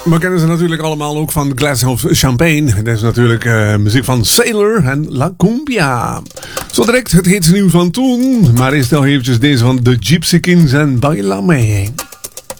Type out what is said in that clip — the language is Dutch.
We kennen ze natuurlijk allemaal ook van Glass of Champagne. Dat is natuurlijk muziek van Sailor en La Cumbia. Zo direct het heetste nieuws van toen. Maar eerst nog eventjes deze van de Gypsy Kings en Bailame.